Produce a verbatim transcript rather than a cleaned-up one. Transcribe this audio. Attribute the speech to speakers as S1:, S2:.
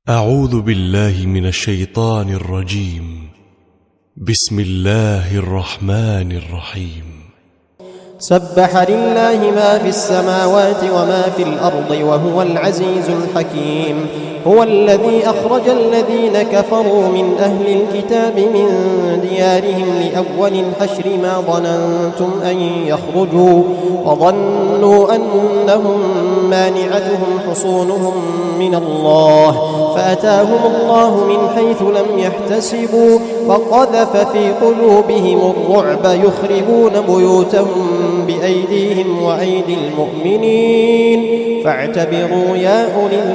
S1: أعوذ بالله من الشيطان الرجيم. بسم الله الرحمن الرحيم.
S2: سبح لله ما في السماوات وما في الأرض وهو العزيز الحكيم. هو الذي أخرج الذين كفروا من أهل الكتاب من ديارهم لأول الحشر ما ظننتم أن يخرجوا وظنوا أنهم مانعتهم حصونهم من الله فأتاهم الله من حيث لم يحتسبوا وقذف في قلوبهم الرعب يخربون بيوتهم بأيديهم وأيدي المؤمنين فاعتبروا يا أولي